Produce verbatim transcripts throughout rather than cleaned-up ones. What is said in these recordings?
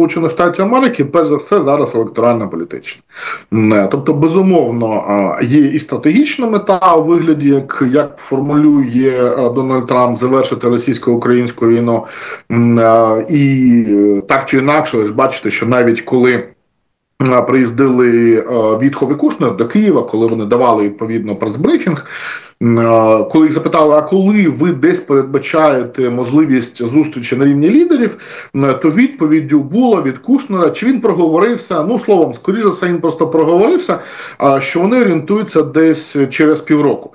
Сполучених Штатів Америки, перш за все, зараз електорально-політична. Тобто, безумовно, є і стратегічна мета у вигляді, як, як формулює Дональд Трамп, завершити російсько-українську війну. І так чи інакше, ви ж бачите, що навіть коли приїздили Вітков і Кушнер до Києва, коли вони давали відповідно прес-брифінг, коли їх запитали, а коли ви десь передбачаєте можливість зустрічі на рівні лідерів, то відповіддю було від Кушнера, чи він проговорився, ну словом, скоріше за все, він просто проговорився, що вони орієнтуються десь через півроку.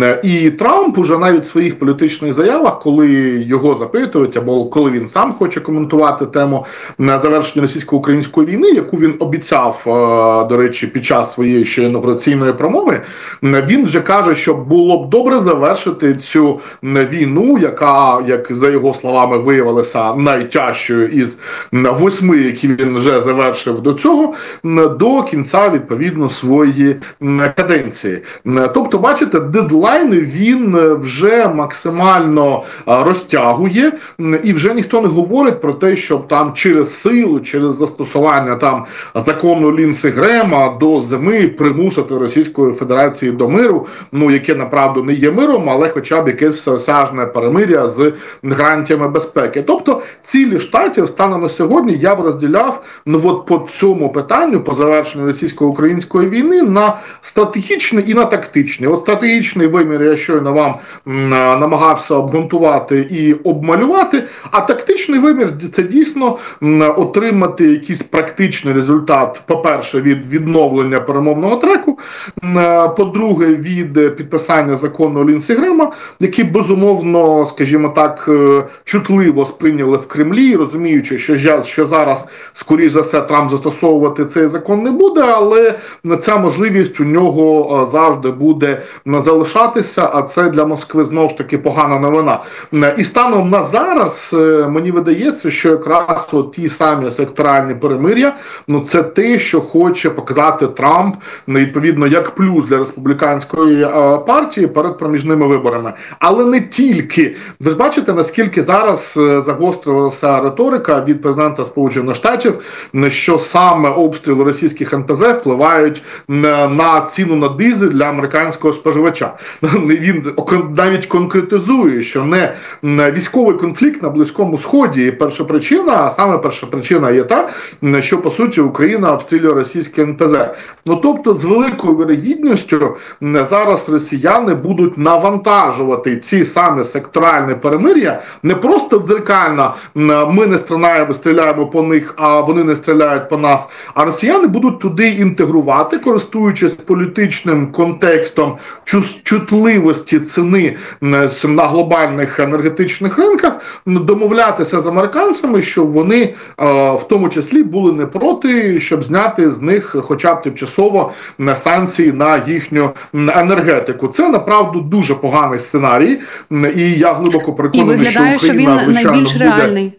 І Трамп уже навіть в своїх політичних заявах, коли його запитують, або коли він сам хоче коментувати тему завершення російсько-української війни, яку він обіцяв, до речі, під час своєї ще інавгураційної промови, він вже каже, що було б добре завершити цю війну, яка, як за його словами, виявилася найтяжчою із восьми, які він вже завершив до цього, до кінця, відповідно, своєї каденції. Тобто, бачите, дедлайни він вже максимально розтягує, і вже ніхто не говорить про те, щоб там через силу, через застосування там закону Лінси Грема до зими примусити Російської Федерації до миру, ну, яке, направду, не є миром, але хоча б якесь всеосяжне перемир'я з гарантіями безпеки. Тобто, цілі штатів станом на сьогодні я б розділяв, ну, от по цьому питанню, по завершенню російсько-української війни, на стратегічний і на тактичний. От стратегічний вимір я щойно вам м, намагався обґрунтувати і обмалювати, а тактичний вимір – це дійсно м, отримати якийсь практичний результат, по-перше, від відновлення перемовного треку, м, по-друге, від підписання закону Лінси Грема, який, безумовно, скажімо так, чутливо сприйняли в Кремлі, розуміючи, що, що зараз, скоріш за все, Трамп застосовувати цей закон не буде, але ця можливість у нього завжди буде залишатися, а це для Москви, знову ж таки, погана новина. І станом на зараз, мені видається, що якраз от ті самі секторальні перемир'я, ну, це те, що хоче показати Трамп, відповідно, як плюс для республіканської партії перед проміжними виборами. Але не тільки. Ви ж бачите, наскільки зараз загострилася риторика від президента Сполучених Штатів, що саме обстріли російських ен пе зет впливають на ціну на дизель для американського споживача. Він навіть конкретизує, що не військовий конфлікт на Близькому Сході перша причина, а саме перша причина є та, що, по суті, Україна обстрілює російське ен пе зет. Ну, тобто, з великою вірогідністю зараз росіяни будуть навантажувати ці самі секторальні перемир'я не просто дзеркально ми не стріляємо, стріляємо по них, а вони не стріляють по нас, а росіяни будуть туди інтегрувати, користуючись політичним контекстом чутливості ціни на глобальних енергетичних ринках, домовлятися з американцями, щоб вони в тому числі були не проти, щоб зняти з них хоча б тимчасово санкції на їхню енергетику. Це, направду, дуже поганий сценарій, і я глибоко переконаний, що Україна, що він найбільш буде... реальний.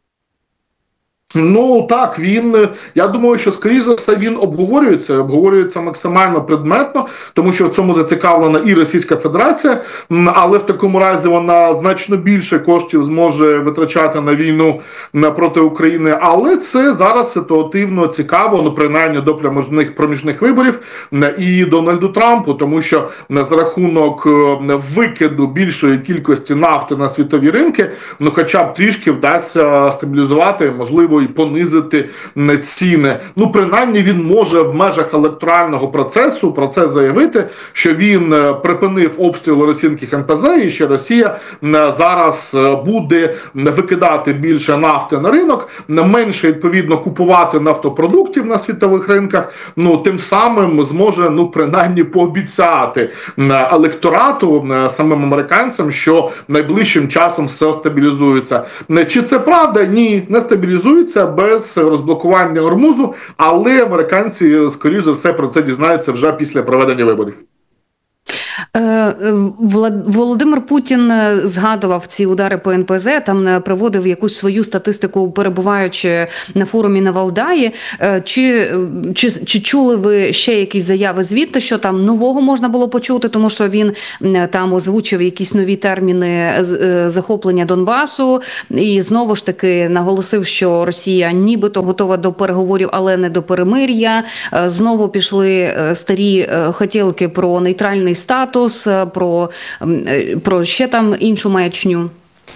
Ну, так, він, я думаю, що, скоріш за все, він обговорюється, обговорюється максимально предметно, тому що в цьому зацікавлена і Російська Федерація, але в такому разі вона значно більше коштів зможе витрачати на війну проти України, але це зараз ситуативно цікаво, ну, принаймні до проміжних, проміжних виборів і Дональду Трампу, тому що за рахунок викиду більшої кількості нафти на світові ринки, ну, хоча б трішки вдасться стабілізувати, можливо, і понизити ціни. Ну, принаймні, він може в межах електорального процесу про це заявити, що він припинив обстріл російських ен пе зет і що Росія зараз буде викидати більше нафти на ринок, менше, відповідно, купувати нафтопродуктів на світових ринках, ну, тим самим зможе, ну, принаймні, пообіцяти електорату, самим американцям, що найближчим часом все стабілізується. Чи це правда? Ні, не стабілізується без розблокування Ормузу, але американці, скоріш за все, про це дізнаються вже після проведення виборів. Володимир Путін згадував ці удари по ен пе зе, там приводив якусь свою статистику, перебуваючи на форумі на Валдаї. Чи, чи, чи чули ви ще якісь заяви звідти, що там нового можна було почути, тому що він там озвучив якісь нові терміни захоплення Донбасу і знову ж таки наголосив, що Росія нібито готова до переговорів, але не до перемир'я. Знову пішли старі хотілки про нейтральний статус, про, про ще там іншу маячню.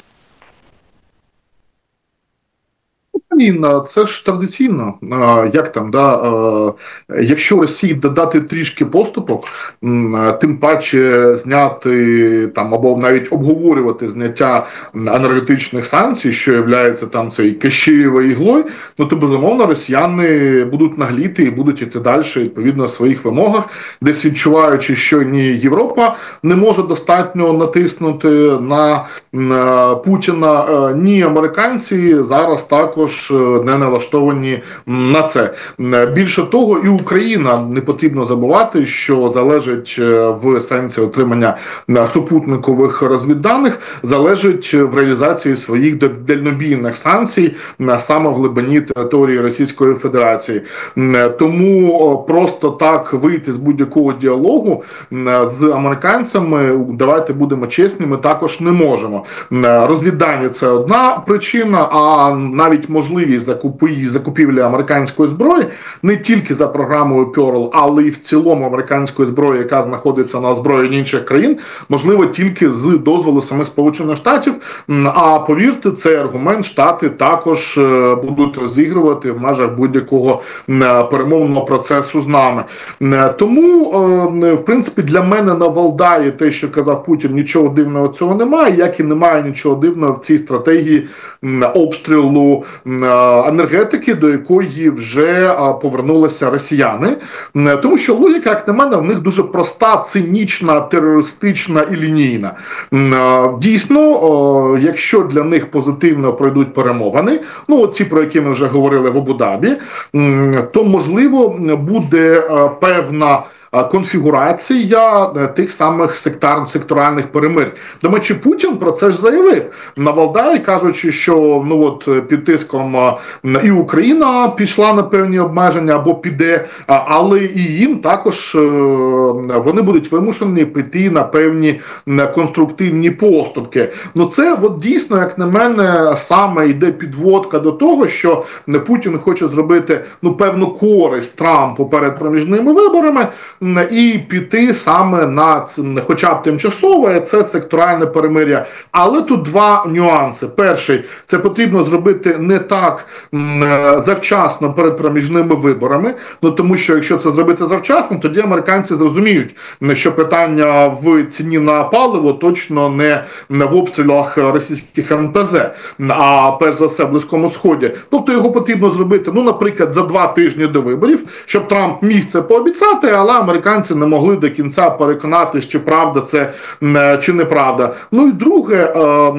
Ні, це ж традиційно. Як там, да, якщо Росії додати трішки поступок, тим паче зняти там або навіть обговорювати зняття енергетичних санкцій, що є там цією Кащеєвою іглою, ну то безумовно росіяни будуть нагліти і будуть іти далі відповідно в своїх вимогах, десь відчуваючи, що ні Європа не може достатньо натиснути на Путіна, ні американці зараз також не налаштовані на це. Більше того, і Україна, не потрібно забувати, що залежить в сенсі отримання супутникових розвідданих, залежить в реалізації своїх дальнобійних санкцій саме в глибині території Російської Федерації. Тому просто так вийти з будь-якого діалогу з американцями, давайте будемо чесні, ми також не можемо. Розвідання – це одна причина, а навіть можливість закупівлі американської зброї не тільки за програмою Pearl, але й в цілому американської зброї, яка знаходиться на озброєнні інших країн, можливо тільки з дозволу самих Сполучених Штатів. А повірте, цей аргумент Штати також будуть розігрувати в межах будь-якого перемовного процесу з нами. Тому, в принципі, для мене на Валдаї те, що казав Путін, нічого дивного цього немає, як і немає нічого дивного в цій стратегії обстрілу енергетики, до якої вже повернулися росіяни. Тому що логіка, як на мене, в них дуже проста, цинічна, терористична і лінійна. Дійсно, якщо для них позитивно пройдуть перемовини, ну от ці, про які ми вже говорили в Абу-Дабі, то, можливо, буде певна конфігурація тих самих сектор, секторальних перемир'я. До речі, Путін про це ж заявив на Валдаї, кажучи, що ну от під тиском і Україна пішла на певні обмеження або піде, але і їм також вони будуть вимушені піти на певні конструктивні поступки. Ну це от дійсно, як на мене, саме йде підводка до того, що Путін хоче зробити ну певну користь Трампу перед проміжними виборами, і піти саме на, хоча б тимчасове, це секторальне перемир'я. Але тут два нюанси. Перший, це потрібно зробити не так завчасно перед проміжними виборами, ну тому що якщо це зробити завчасно, тоді американці зрозуміють, що питання в ціні на паливо точно не в обстрілах російських ен пе зе, а перш за все в Близькому Сході. Тобто його потрібно зробити, ну, наприклад, за два тижні до виборів, щоб Трамп міг це пообіцяти, але американці не могли до кінця переконати, чи правда це, чи неправда. Ну і друге,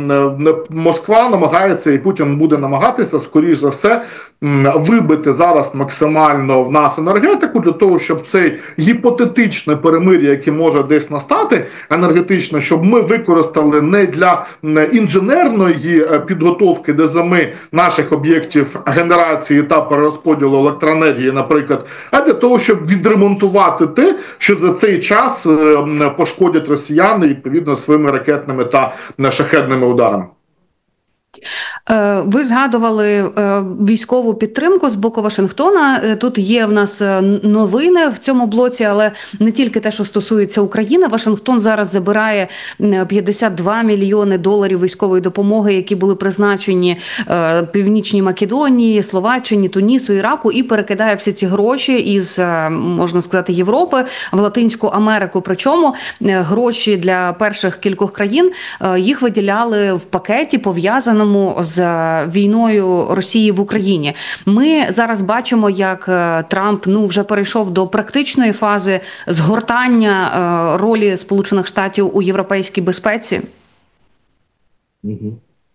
Москва намагається, і Путін буде намагатися, скоріш за все, вибити зараз максимально в нас енергетику, для того, щоб цей гіпотетичне перемир'я, яке може десь настати енергетично, щоб ми використали не для інженерної підготовки до зими наших об'єктів генерації та перерозподілу електроенергії, наприклад, а для того, щоб відремонтувати те, що за цей час пошкодять росіяни, відповідно, своїми ракетними та шахедними ударами. Ви згадували військову підтримку з боку Вашингтона. Тут є в нас новини в цьому блоці, але не тільки те, що стосується України. Вашингтон зараз забирає п'ятдесят два мільйони доларів військової допомоги, які були призначені Північній Македонії, Словаччині, Тунісу, Іраку, і перекидає всі ці гроші із, можна сказати, Європи в Латинську Америку. Причому гроші для перших кількох країн їх виділяли в пакеті, пов'язаному з війною Росії в Україні. Ми зараз бачимо, як Трамп ну вже перейшов до практичної фази згортання ролі Сполучених Штатів у європейській безпеці. Угу.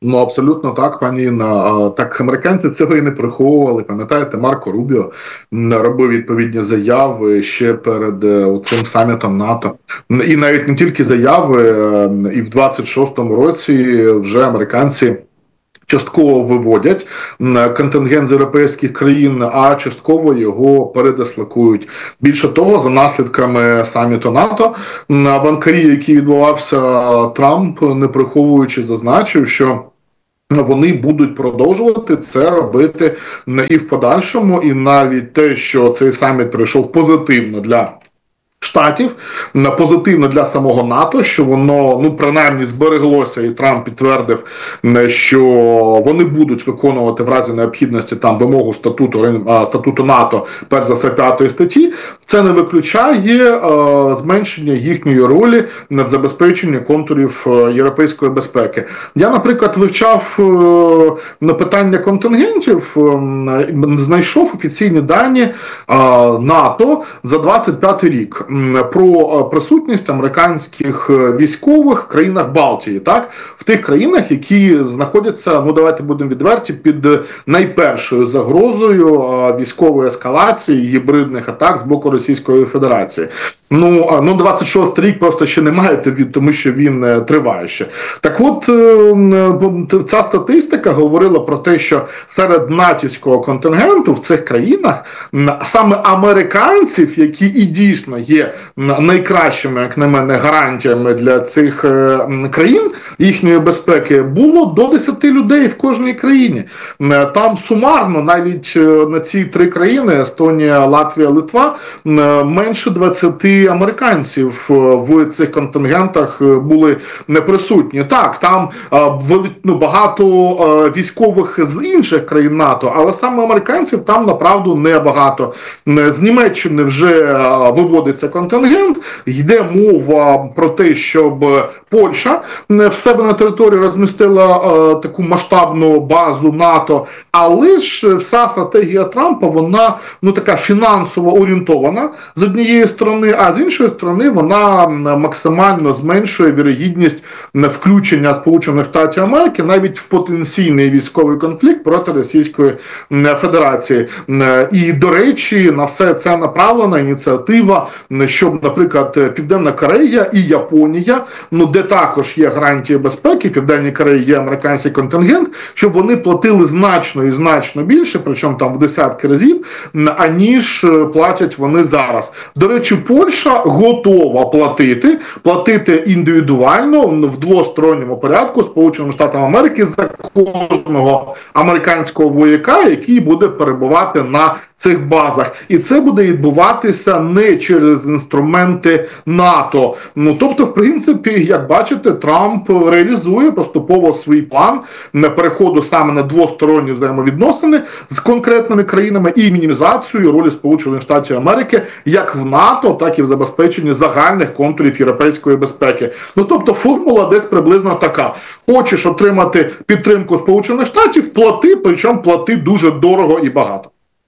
Ну, абсолютно так, пані Інна. Так, американці цього і не приховували. Пам'ятаєте, Марко Рубіо робив відповідні заяви ще перед цим самітом НАТО. І навіть не тільки заяви, і в двадцять шостому році вже американці частково виводять контингент з європейських країн, а частково його передислокують. Більше того, за наслідками саміту НАТО, в Анкарі, який відбувався, Трамп, не приховуючи, зазначив, що вони будуть продовжувати це робити і в подальшому, і навіть те, що цей саміт пройшов позитивно для Штатів, позитивно для самого НАТО, що воно, ну, принаймні збереглося, і Трамп підтвердив, що вони будуть виконувати в разі необхідності там вимогу статуту, статуту НАТО, перш за все п'ятої статті. Це не виключає е, зменшення їхньої ролі в забезпеченні контурів європейської безпеки. Я, наприклад, вивчав е, на питання контингентів, е, знайшов офіційні дані е, НАТО за двадцять п'ятий рік про присутність американських військових в країнах Балтії, так, в тих країнах, які знаходяться, ну давайте будемо відверті, під найпершою загрозою військової ескалації, гібридних атак з боку Російської Федерації. Ну, ну двадцять шостий рік просто ще не маєте, тому що він триває ще. Так от, ця статистика говорила про те, що серед натівського контингенту в цих країнах саме американців, які і дійсно є найкращими, як на мене, гарантіями для цих країн, їхньої безпеки, було до десяти людей в кожній країні. Там сумарно навіть на ці три країни, Естонія, Латвія, Литва, менше двадцяти американців в цих контингентах були не присутні. Так, там ну, багато військових з інших країн НАТО, але саме американців там, направду, небагато. З Німеччини вже виводиться контингент, йде мова про те, щоб Польща в себе на території розмістила таку масштабну базу НАТО, але ж вся стратегія Трампа, вона, ну, така фінансово орієнтована з однієї сторони, а з іншої сторони вона максимально зменшує вірогідність включення Сполучених Штатів Америки навіть в потенційний військовий конфлікт проти Російської Федерації. І, до речі, на все це направлена ініціатива, щоб, наприклад, Південна Корея і Японія, ну, де також є гарантії безпеки, в Південній Кореї є американський контингент, щоб вони платили значно і значно більше, причому там в десятки разів, аніж платять вони зараз. До речі, Польща готова платити, платити індивідуально в двосторонньому порядку Сполученим Штатам Америки за кожного американського вояка, який буде перебувати на цих базах. І це буде відбуватися не через інструменти НАТО. Ну, тобто, в принципі, як бачите, Трамп реалізує поступово свій план на переходу саме на двосторонні взаємовідносини з конкретними країнами і мінімізацію ролі Сполучених Штатів Америки як в НАТО, так і в забезпеченні загальних контурів європейської безпеки. Ну, тобто, формула десь приблизно така. Хочеш отримати підтримку Сполучених Штатів, плати, причому плати дуже дорого і багато.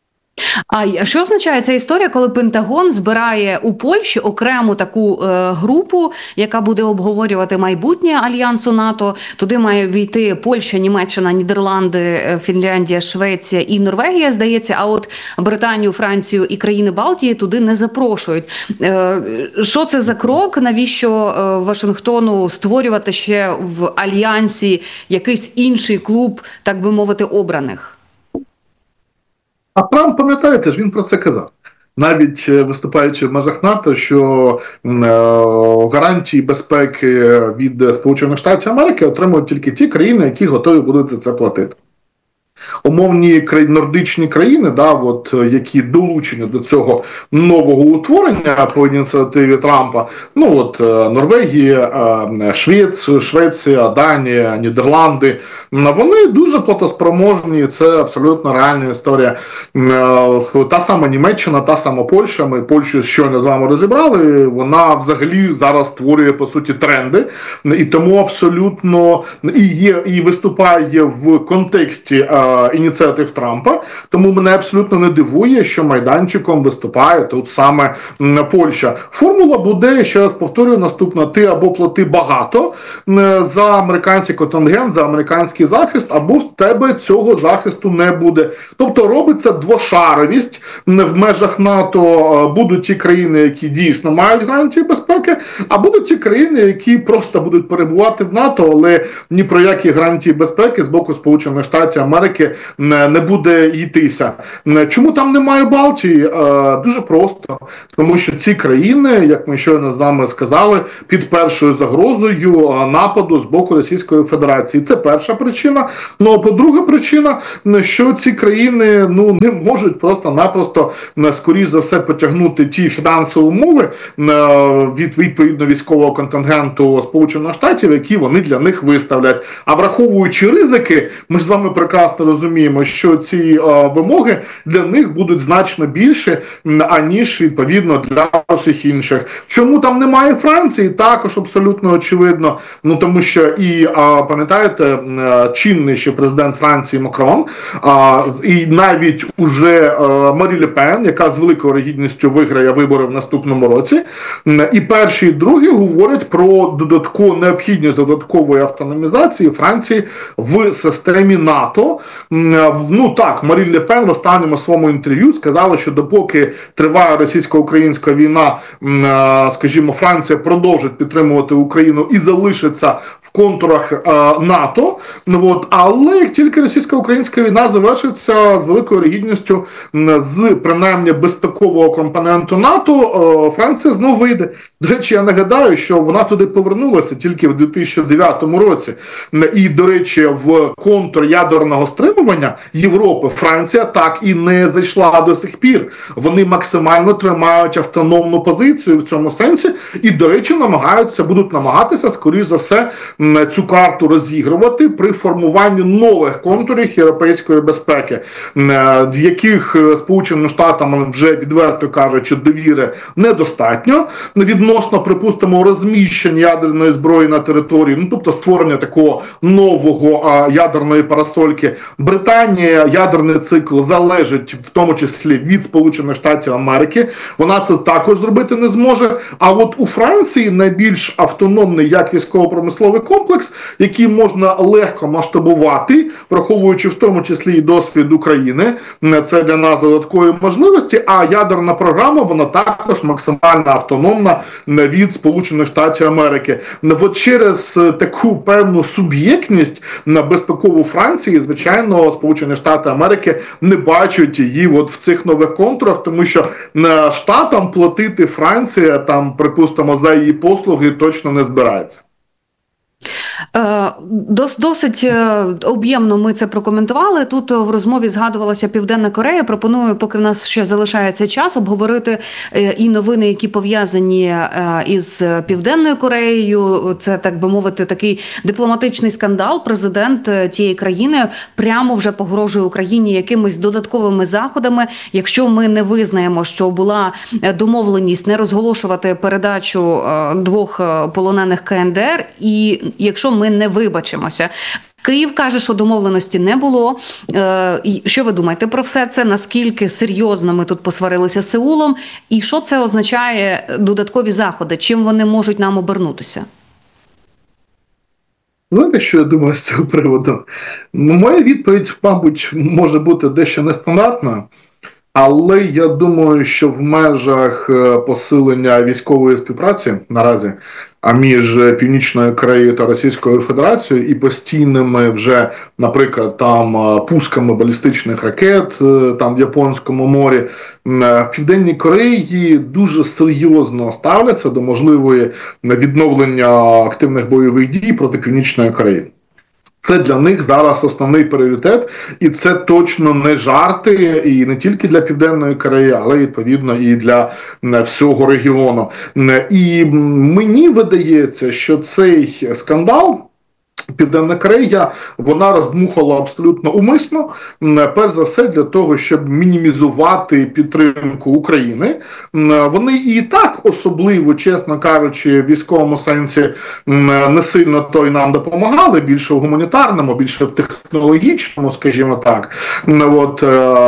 А що означає ця історія, коли Пентагон збирає у Польщі окрему таку е, групу, яка буде обговорювати майбутнє альянсу НАТО? Туди має війти Польща, Німеччина, Нідерланди, Фінляндія, Швеція і Норвегія, здається, а от Британію, Францію і країни Балтії туди не запрошують. Е, що це за крок? Навіщо е, Вашингтону створювати ще в альянсі якийсь інший клуб, так би мовити, обраних? А Трамп, пам'ятаєте ж, він про це казав. Навіть виступаючи в межах НАТО, що е, гарантії безпеки від Сполучених Штатів Америки отримують тільки ті країни, які готові будуть за це платити. Умовні нордичні країни, да, от, які долучені до цього нового утворення по ініціативі Трампа, ну от Норвегія, Швеція, Швеція, Данія, Нідерланди, вони дуже платоспроможні, це абсолютно реальна історія. Та сама Німеччина, та сама Польща, ми Польщу щойно з вами розібрали, вона взагалі зараз створює, по суті, тренди, і тому абсолютно і, є, і виступає в контексті е, ініціатив Трампа, тому мене абсолютно не дивує, що майданчиком виступає тут саме Польща. Формула буде, ще раз повторюю, наступна: ти або плати багато за американський контингент, за американський захист, або в тебе цього захисту не буде. Тобто робиться двошаровість. В межах НАТО будуть ті країни, які дійсно мають гарантії безпеки, а будуть ті країни, які просто будуть перебувати в НАТО, але ні про які гарантії безпеки з боку Сполучених Штатів Америки не буде йтися. Чому там немає Балтії? Дуже просто. Тому що ці країни, як ми щойно з вами сказали, під першою загрозою нападу з боку Російської Федерації. Це перша причина. Ну, а по-друге причина, що ці країни ну не можуть просто-напросто, скоріш за все, потягнути ті фінансові умови від відповідно військового контингенту Сполучених Штатів, які вони для них виставлять. А враховуючи ризики, ми з вами прекрасно розуміємо, що ці вимоги для них будуть значно більше, аніж відповідно для всіх інших. Чому там немає Франції? Також абсолютно очевидно. Ну тому що і пам'ятаєте, чинний ще президент Франції Макрон, і навіть уже Марі Ле Пен, яка з великою гідністю виграє вибори в наступному році, і перші, і другі говорять про додаткову необхідність додаткової автономізації Франції в системі НАТО. Ну так, Марі Ле Пен в останньому своєму інтерв'ю сказала, що допоки триває російсько-українська війна, скажімо, Франція продовжить підтримувати Україну і залишиться в контурах е, НАТО. Ну, от, але як тільки російсько-українська війна завершиться з великою рігідністю з принаймні безпекового компоненту НАТО, е, Франція знову вийде. До речі, я нагадаю, що вона туди повернулася тільки в дві тисячі дев'ятому році. І, до речі, в контур ядерного стримування Європи Франція так і не зайшла до сих пір. Вони максимально тримають автономну позицію в цьому сенсі і, до речі, намагаються, будуть намагатися, скоріш за все, цю карту розігрувати при формуванні нових контурів європейської безпеки, в яких Сполученим Штатам вже, відверто кажучи, довіри недостатньо відносно, припустимо, розміщення ядерної зброї на території, ну, тобто створення такого нового а, ядерної парасольки. Британія, ядерний цикл залежить в тому числі від Сполучених Штатів Америки. Вона це також зробити не зможе. А от у Франції найбільш автономний як військово-промисловий комплекс, який можна легко масштабувати, враховуючи в тому числі і досвід України. Це для нас додаткові можливості, а ядерна програма, вона також максимально автономна від Сполучених Штатів Америки. От через таку певну суб'єктність на безпекову Франції, звичайно, Сполучені Штати Америки не бачать її от в цих нових контурах, тому що Штатам платити Франція, там, припустимо, за її послуги точно не збирається. Дос, досить об'ємно ми це прокоментували. Тут в розмові згадувалася Південна Корея. Пропоную, поки в нас ще залишається час, обговорити і новини, які пов'язані із Південною Кореєю. Це, так би мовити, такий дипломатичний скандал. Президент тієї країни прямо вже погрожує Україні якимись додатковими заходами, якщо ми не визнаємо, що була домовленість не розголошувати передачу двох полонених КНДР, і якщо ми не вибачимося. Київ каже, що домовленості не було. Що ви думаєте про все це? Наскільки серйозно ми тут посварилися з Сеулом? І що це означає додаткові заходи? Чим вони можуть нам обернутися? Знаєте, що я думаю з цього приводу? Моя відповідь, мабуть, може бути дещо нестандартна. Але я думаю, що в межах посилення військової співпраці наразі між Північною Кореєю та Російською Федерацією і постійними вже, наприклад, там пусками балістичних ракет там в Японському морі, в Південній Кореї дуже серйозно ставляться до можливої відновлення активних бойових дій проти Північної Кореї. Це для них зараз основний пріоритет, і це точно не жарти, і не тільки для Південної Кореї, але, відповідно, і для всього регіону. І мені видається, що цей скандал, Південна Корея, вона роздмухала абсолютно умисно, перш за все для того, щоб мінімізувати підтримку України. Вони і так особливо, чесно кажучи, в військовому сенсі не сильно то й нам допомагали, більше в гуманітарному, більше в технологічному, скажімо так. От,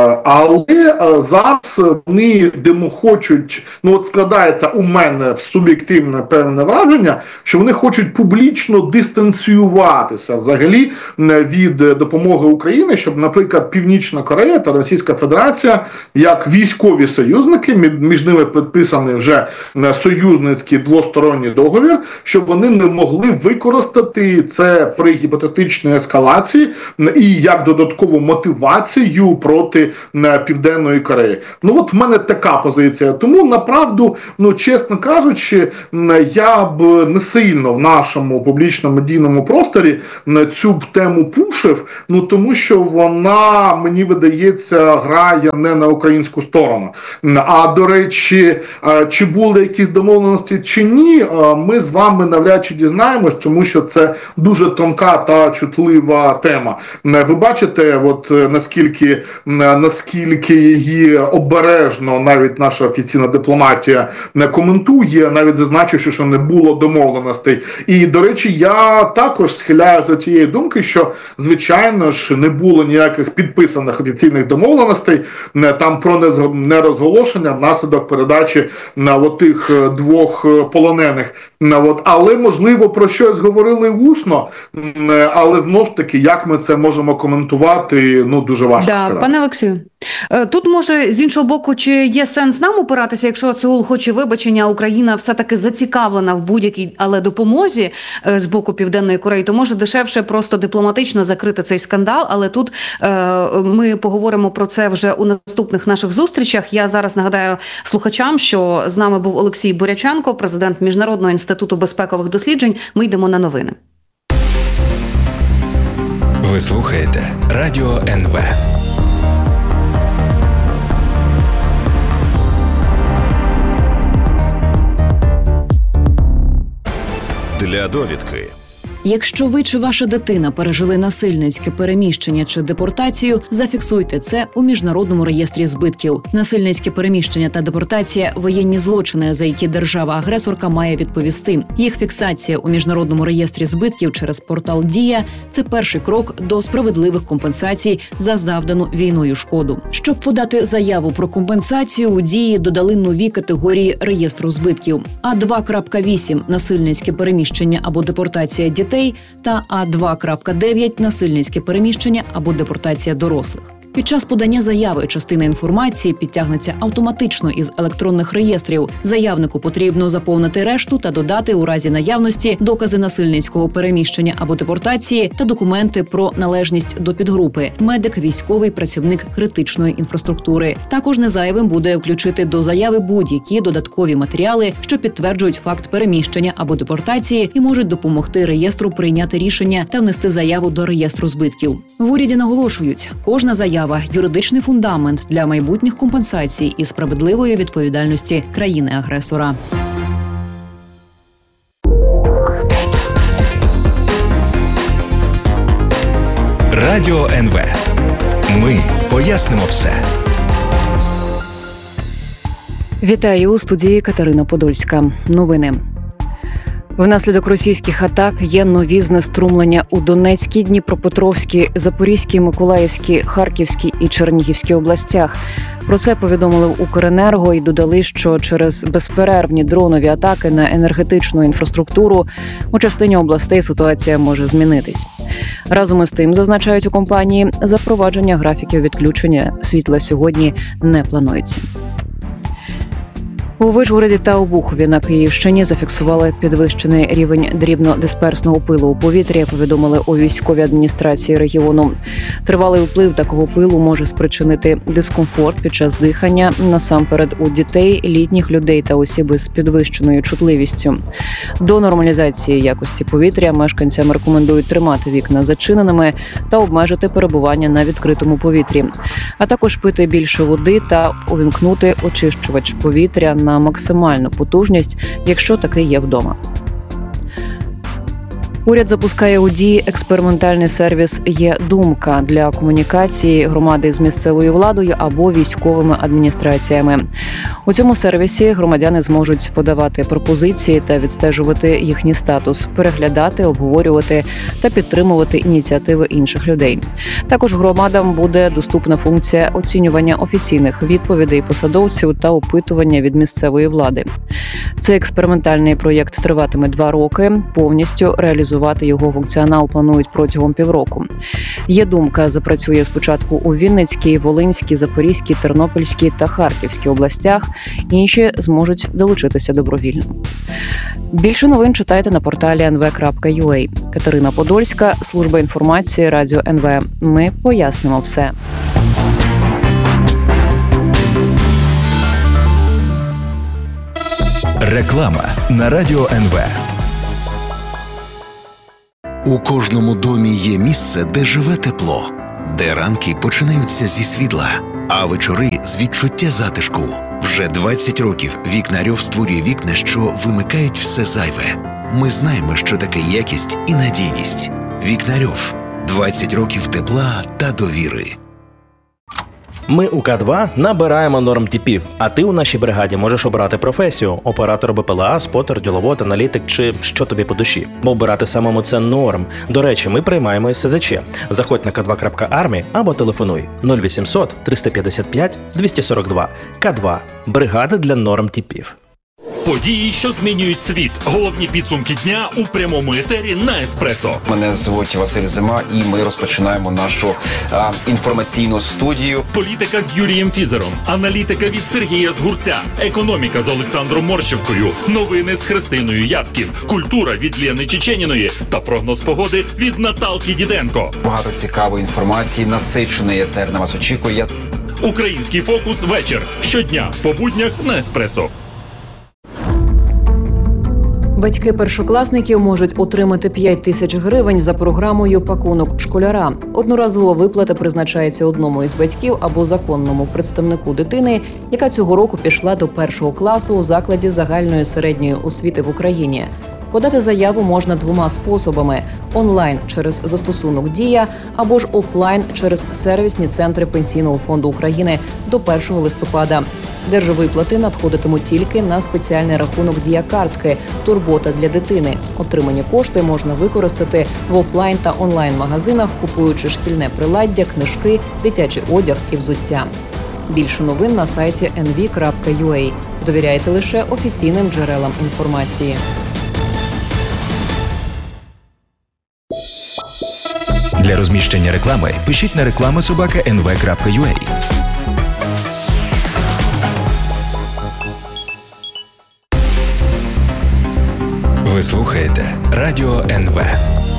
але зараз вони демо хочуть, ну от складається у мене суб'єктивне певне враження, що вони хочуть публічно дистанціювати взагалі від допомоги Україні, щоб, наприклад, Північна Корея та Російська Федерація, як військові союзники, між ними підписаний вже союзницький двосторонній договір, щоб вони не могли використати це при гіпотетичній ескалації і як додаткову мотивацію проти Південної Кореї. Ну от в мене така позиція. Тому, направду, ну чесно кажучи, я б не сильно в нашому публічному медійному просторі на цю тему пушив, ну тому що вона, мені видається, грає не на українську сторону. А до речі, чи були якісь домовленості чи ні, ми з вами навряд чи дізнаємось, тому що це дуже тонка та чутлива тема. Ви бачите, от наскільки, наскільки її обережно навіть наша офіційна дипломатія не коментує, навіть зазначивши, що не було домовленостей. І, до речі, я також схиляю до тієї думки, що, звичайно ж, не було ніяких підписаних офіційних домовленостей там про нерозголошення внаслідок передачі на отих двох полонених. От. Але, можливо, про щось говорили усно, але, знову ж таки, як ми це можемо коментувати, ну, дуже важко да, сказати. Пане Олексію, тут, може, з іншого боку, чи є сенс нам опиратися, якщо Сеул хоче вибачення, а Україна все-таки зацікавлена в будь-якій, але допомозі з боку Південної Кореї, то може дешевше просто дипломатично закрити цей скандал, але тут е, ми поговоримо про це вже у наступних наших зустрічах. Я зараз нагадаю слухачам, що з нами був Олексій Буряченко, президент Міжнародного інституту безпекових досліджень. Ми йдемо на новини. Ви слухаєте Радіо ен ве. Для довідки. Якщо ви чи ваша дитина пережили насильницьке переміщення чи депортацію, зафіксуйте це у Міжнародному реєстрі збитків. Насильницьке переміщення та депортація – воєнні злочини, за які держава-агресорка має відповісти. Їх фіксація у Міжнародному реєстрі збитків через портал «Дія» – це перший крок до справедливих компенсацій за завдану війною шкоду. Щоб подати заяву про компенсацію, у «Дії» додали нові категорії реєстру збитків. А два крапка вісім – насильницьке переміщення або депортація дітей та А два крапка дев'ять – насильницьке переміщення або депортація дорослих. Під час подання заяви частина інформації підтягнеться автоматично із електронних реєстрів. Заявнику потрібно заповнити решту та додати у разі наявності докази насильницького переміщення або депортації та документи про належність до підгрупи – медик, військовий, працівник критичної інфраструктури. Також незайвим буде включити до заяви будь-які додаткові матеріали, що підтверджують факт переміщення або депортації і можуть допомогти реєстру прийняти рішення та внести заяву до реєстру збитків. В уряді наголошують, кожна заява – юридичний фундамент для майбутніх компенсацій і справедливої відповідальності країни-агресора. Радіо ен ве. Ми пояснимо все. Вітаю, у студії Катерина Подольська. Новини. Внаслідок російських атак є нові знеструмлення у Донецькій, Дніпропетровській, Запорізькій, Миколаївській, Харківській і Чернігівській областях. Про це повідомили в Укренерго і додали, що через безперервні дронові атаки на енергетичну інфраструктуру у частині областей ситуація може змінитись. Разом із тим, зазначають у компанії, запровадження графіків відключення світла сьогодні не планується. У Вишгороді та Обухові на Київщині зафіксували підвищений рівень дрібнодисперсного пилу у повітрі, повідомили у військовій адміністрації регіону. Тривалий вплив такого пилу може спричинити дискомфорт під час дихання, насамперед у дітей, літніх людей та осіб із підвищеною чутливістю. До нормалізації якості повітря мешканцям рекомендують тримати вікна зачиненими та обмежити перебування на відкритому повітрі, а також пити більше води та увімкнути очищувач повітря на максимальну потужність, якщо такий є вдома. Уряд запускає у дії експериментальний сервіс «Є-думка» для комунікації громади з місцевою владою або військовими адміністраціями. У цьому сервісі громадяни зможуть подавати пропозиції та відстежувати їхній статус, переглядати, обговорювати та підтримувати ініціативи інших людей. Також громадам буде доступна функція оцінювання офіційних відповідей посадовців та опитування від місцевої влади. Цей експериментальний проєкт триватиме два роки. Повністю реалізувати його функціонал планують протягом півроку. «Є-думка» запрацює спочатку у Вінницькій, Волинській, Запорізькій, Тернопільській та Харківській областях. Інші зможуть долучитися добровільно. Більше новин читайте на порталі ен ве крапка ю а. Катерина Подольська, служба інформації, Радіо ен ве. Ми пояснимо все. Реклама на Радіо ен ве. У кожному домі є місце, де живе тепло, де ранки починаються зі світла, а вечори з відчуття затишку. Вже двадцять років Вікнарьов створює вікна, що вимикають все зайве. Ми знаємо, що таке якість і надійність. Вікнарьов. двадцять років тепла та довіри. Ми у Ка два набираємо нормтипів, а ти у нашій бригаді можеш обрати професію – оператор Б П Л А, спотер, діловод, аналітик чи що тобі по душі. Бо обирати самому – це норм. До речі, ми приймаємо ес зе че. Заходь на ка два крапка армі або телефонуй нуль вісімсот триста п'ятдесят п'ять двісті сорок два. Ка два – бригада для нормтипів. Події, що змінюють світ. Головні підсумки дня у прямому етері на Еспресо. Мене звуть Василь Зима, і ми розпочинаємо нашу а, інформаційну студію. Політика з Юрієм Фізером, аналітика від Сергія Згурця, економіка з Олександром Морщевкою, новини з Христиною Яцьків, культура від Лєни Чеченіної та прогноз погоди від Наталки Діденко. Багато цікавої інформації, насичений етер на вас очікує. Український фокус вечір. Щодня по буднях на Еспресо. Батьки першокласників можуть отримати п'ять тисяч гривень за програмою «Пакунок школяра». Одноразова виплата призначається одному із батьків або законному представнику дитини, яка цього року пішла до першого класу у закладі загальної середньої освіти в Україні. Подати заяву можна двома способами – онлайн через застосунок «Дія» або ж офлайн через сервісні центри Пенсійного фонду України до першого листопада. Держвиплати надходитимуть тільки на спеціальний рахунок «Дія-картки» «Турбота для дитини». Отримані кошти можна використати в офлайн та онлайн-магазинах, купуючи шкільне приладдя, книжки, дитячий одяг і взуття. Більше новин на сайті ен ві крапка ю а. Довіряйте лише офіційним джерелам інформації. Для розміщення реклами пишіть на реклама собака ен ве крапка ю а. Ви слухаєте Радіо ен ве.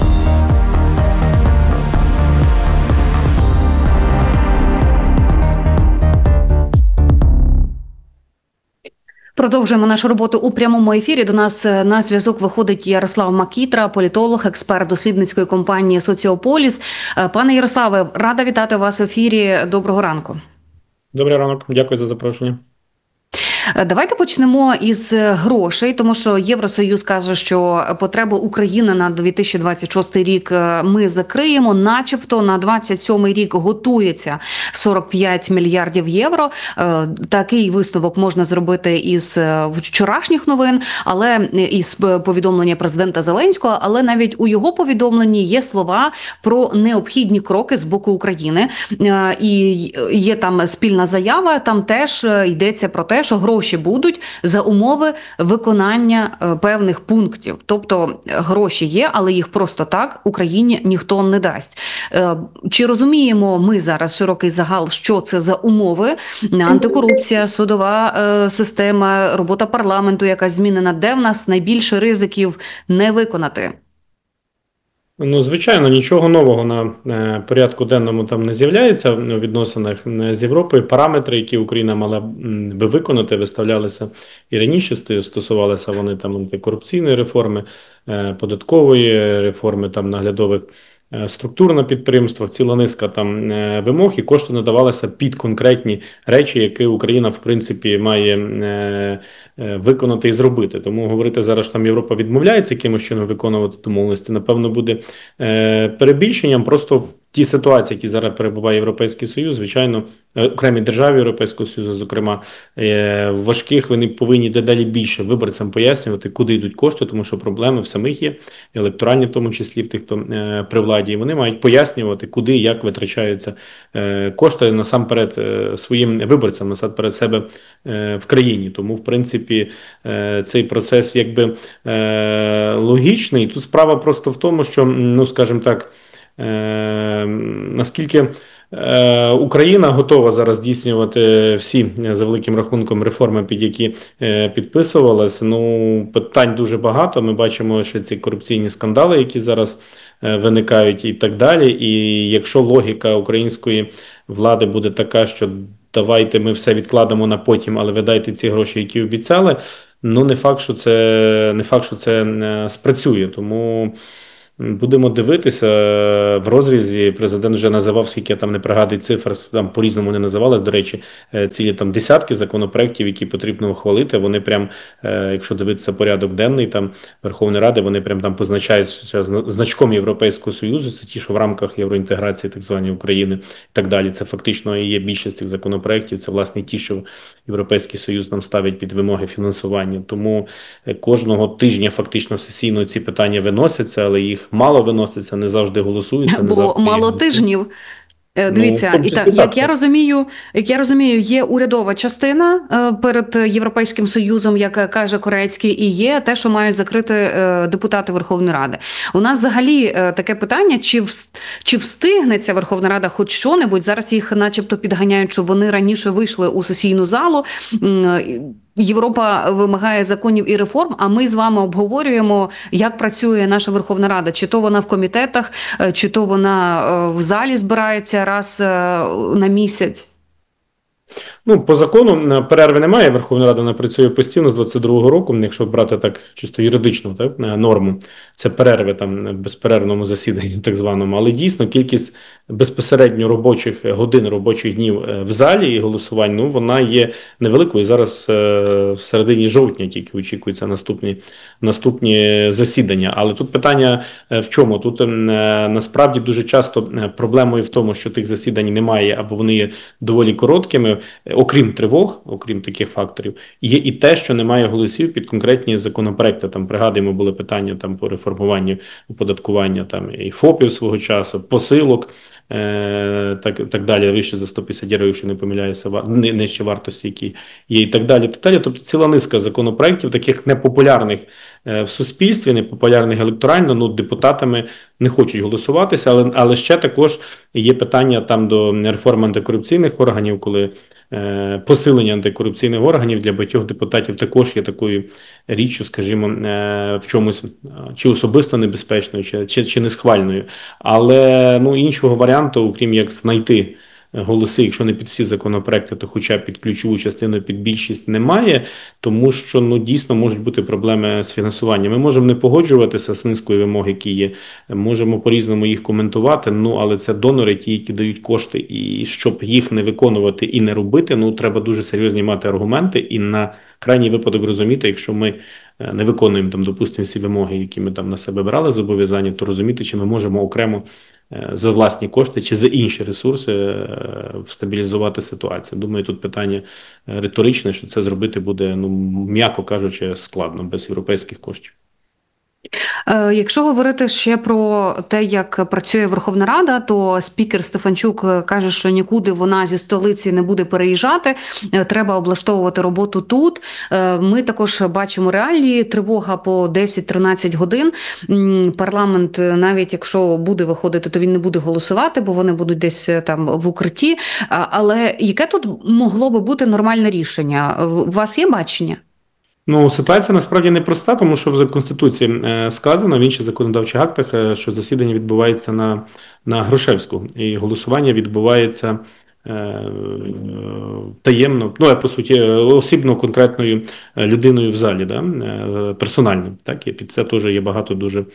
Продовжуємо нашу роботу у прямому ефірі. До нас на зв'язок виходить Ярослав Макітра, політолог, експерт дослідницької компанії «Соціополіс». Пане Ярославе, рада вітати вас в ефірі. Доброго ранку. Добрий ранок. Дякую за запрошення. Давайте почнемо із грошей, тому що Євросоюз каже, що потребу України на дві тисячі двадцять шостий рік ми закриємо, начебто на двадцять сьомий рік готується сорок п'ять мільярдів євро. Такий висновок можна зробити із вчорашніх новин, але із повідомлення президента Зеленського, але навіть у його повідомленні є слова про необхідні кроки з боку України. І є там спільна заява, там теж йдеться про те, що гроші Гроші будуть за умови виконання е, певних пунктів. Тобто гроші є, але їх просто так Україні ніхто не дасть. Е, чи розуміємо ми зараз широкий загал, що це за умови? Антикорупція, судова е, система, робота парламенту, яка змінена. Де в нас найбільше ризиків не виконати? Ну, звичайно, нічого нового на е, порядку денному там не з'являється в відносинах з Європою. Параметри, які Україна мала би виконати, виставлялися і раніше, стосувалися вони там антикорупційної реформи, е, податкової реформи, там наглядових структур на підприємствах, ціла низка там вимог, і кошти надавалися під конкретні речі, які Україна, в принципі, має виконати і зробити. Тому говорити зараз, що там Європа відмовляється якимось чином виконувати домовленості, напевно, буде перебільшенням. Просто в тій ситуації, які зараз перебуває Європейський Союз, звичайно, окремі держави Європейського Союзу, зокрема, важких, вони повинні дедалі більше виборцям пояснювати, куди йдуть кошти, тому що проблеми в самих є, електоральні в тому числі, в тих, хто при владі, і вони мають пояснювати, куди і як витрачаються кошти насамперед своїм виборцям, насамперед себе в країні. Тому, в принципі, цей процес якби логічний. Тут справа просто в тому, що, ну, скажімо так, наскільки Україна готова зараз здійснювати всі, за великим рахунком, реформи, під які підписувалась. Ну, питань дуже багато. Ми бачимо, що ці корупційні скандали, які зараз виникають і так далі. І якщо логіка української влади буде така, що давайте ми все відкладемо на потім, але ви дайте ці гроші, які обіцяли, ну не факт, що це, не факт, що це спрацює. Тому будемо дивитися. В розрізі президент вже називав, скільки я там не пригадую цифр, там по-різному не називалось, до речі, цілі там десятки законопроєктів, які потрібно ухвалити. Вони прям, якщо дивитися порядок денний там Верховної Ради, вони прям там позначаються значком Європейського Союзу, це ті, що в рамках євроінтеграції так звані України і так далі. Це фактично і є більшість цих законопроєктів, це власне ті, що Європейський Союз нам ставить під вимоги фінансування. Тому кожного тижня фактично сесійно ці питання виносяться, але їх мало виноситься, не завжди голосуються. Бо завжди мало тижнів. Дивіться, ну, і так, як я розумію, як я розумію, є урядова частина перед Європейським Союзом, як каже Корецький, і є те, що мають закрити депутати Верховної Ради. У нас взагалі таке питання, чи чи встигне ця Верховна Рада хоч що-небудь? Зараз їх начебто підганяють, щоб вони раніше вийшли у сесійну залу. Європа вимагає законів і реформ, а ми з вами обговорюємо, як працює наша Верховна Рада. Чи то вона в комітетах, чи то вона в залі збирається раз на місяць. Ну, по закону перерви немає, Верховна Рада вона працює постійно з двадцять другого року, якщо брати так чисто юридичну так, норму, це перерви там в безперервному засіданні так званому, але дійсно кількість безпосередньо робочих годин, робочих днів в залі і голосувань, ну, вона є невеликою. Зараз в середині жовтня тільки очікуються наступні, наступні засідання. Але тут питання в чому? Тут насправді дуже часто проблемою в тому, що тих засідань немає або вони є доволі короткими. Окрім тривог, окрім таких факторів, є і те, що немає голосів під конкретні законопроекти. Там, пригадуємо, були питання там по реформуванню оподаткування там і ФОПів свого часу, посилок, е, так, так далі, вище за сто п'ятдесят євро, якщо не помиляюся, нижче вартості, які є, і так далі. Так далі. Тобто ціла низка законопроектів, таких непопулярних е, в суспільстві, непопулярних електорально, ну, депутатами не хочуть голосуватися, але, але ще також є питання там до реформи антикорупційних органів, коли е, посилення антикорупційних органів для багатьох депутатів також є такою річчю, скажімо, е, в чомусь чи особисто небезпечною, чи, чи, чи несхвальною. Але ну, іншого варіанту, окрім як знайти голоси, якщо не під всі законопроекти, то хоча б під ключову частину, під більшість немає, тому що ну, дійсно можуть бути проблеми з фінансуванням. Ми можемо не погоджуватися з низкою вимог, які є, можемо по-різному їх коментувати, ну, але це донори, ті, які дають кошти, і щоб їх не виконувати і не робити, ну, треба дуже серйозні мати аргументи і на крайній випадок розуміти, якщо ми не виконуємо, там, допустимо, всі вимоги, які ми там на себе брали зобов'язання, то розуміти, чи ми можемо окремо за власні кошти чи за інші ресурси стабілізувати ситуацію. Думаю, тут питання риторичне, що це зробити буде, ну, м'яко кажучи, складно без європейських коштів. Якщо говорити ще про те, як працює Верховна Рада, то спікер Стефанчук каже, що нікуди вона зі столиці не буде переїжджати, треба облаштовувати роботу тут. Ми також бачимо реалії, тривога по десять-тринадцять годин. Парламент, навіть якщо буде виходити, то він не буде голосувати, бо вони будуть десь там в укритті. Але яке тут могло би бути нормальне рішення? У вас є бачення? Ну, ситуація насправді непроста, тому що в Конституції е, сказано, в інших законодавчих актах, е, що засідання відбувається на, на Грушевську, і голосування відбувається е, таємно, ну, по суті, осібно конкретною людиною в залі, да, е, персонально. Так, і під це теж є багато дуже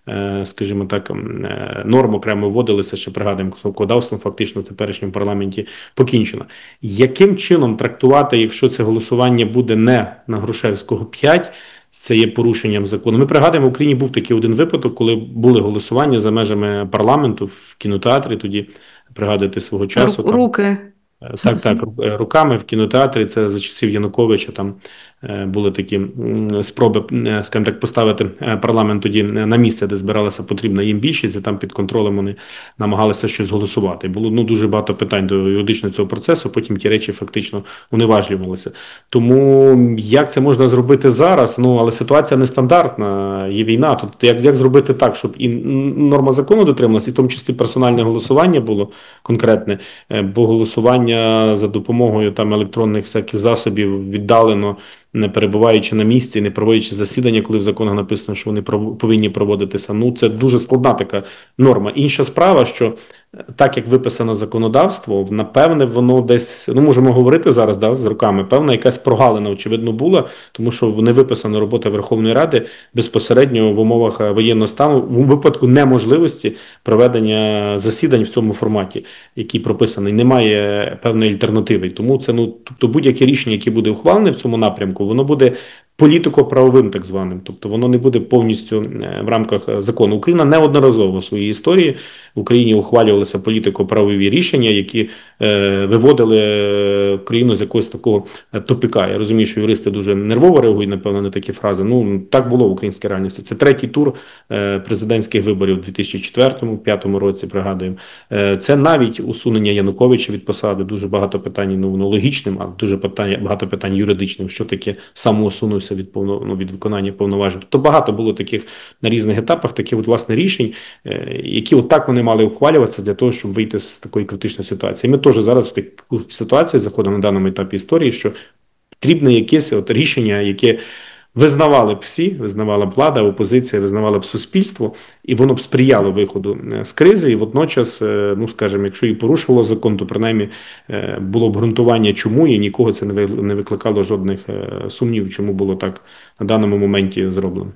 скажімо так, норм окремо вводилися, ще пригадуємо, законодавством фактично в теперішньому парламенті покінчено. Яким чином трактувати, якщо це голосування буде не на Грушевського п'ять, це є порушенням закону? Ми пригадуємо, в Україні був такий один випадок, коли були голосування за межами парламенту в кінотеатрі, тоді пригадуєте свого часу. Там, руки. Так, так, руками в кінотеатрі, це за часів Януковича, там були такі спроби, скажімо так, поставити парламент тоді на місце, де збиралася потрібна їм більшість, і там під контролем вони намагалися щось голосувати. Було ну, дуже багато питань до юридичного цього процесу, потім ті речі фактично уневажлювалися. Тому як це можна зробити зараз? Ну, але ситуація нестандартна, є війна. Тут як, як зробити так, щоб і норма закону дотрималася, і в тому числі персональне голосування було конкретне, бо голосування за допомогою там електронних всяких засобів віддалено, не перебуваючи на місці, не проводячи засідання, коли в законах написано, що вони повинні проводитися. Ну, це дуже складна така норма. Інша справа, що так, як виписано законодавство, напевне, воно десь, ну, можемо говорити зараз, да, з роками, певна якась прогалина, очевидно, була, тому що не виписана робота Верховної Ради безпосередньо в умовах воєнного стану, в випадку неможливості проведення засідань в цьому форматі, який прописаний, немає певної альтернативи. Тому це, ну, тобто будь-яке рішення, яке буде ухвалене в цьому напрямку, воно буде політико-правовим так званим, тобто воно не буде повністю в рамках закону. Україна неодноразово в своїй історії в Україні ухвалювалися політико-правові рішення, які е, виводили Україну з якогось такого тупика. Я розумію, що юристи дуже нервово реагують, напевно, на такі фрази. Ну, так було в українській реальності. Це третій тур е, президентських виборів у дві тисячі четвертому-п'ятому році, пригадуємо. Е, це навіть усунення Януковича від посади, дуже багато питань, ну, ну логічним, а дуже питань, багато питань юридичним, що таке самоусунувся від, повно, ну, від виконання повноважень. Тобто багато було таких на різних етапах, таких от, власне, рішень, е, які от так вони мали ухвалюватися для того, щоб вийти з такої критичної ситуації. Ми теж зараз в таку ситуацію заходимо на даному етапі історії, що потрібне якесь от рішення, яке визнавали б всі, визнавала б влада, опозиція, визнавала б суспільство, і воно б сприяло виходу з кризи, і водночас, ну, скажімо, якщо і порушувало закон, то принаймні було б ґрунтування чому, і нікого це не викликало жодних сумнівів, чому було так на даному моменті зроблено.